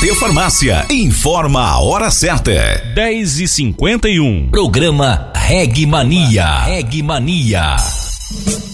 AT Farmácia. Informa a hora certa. 10h51. Programa Reggae Mania. Reggae Mania.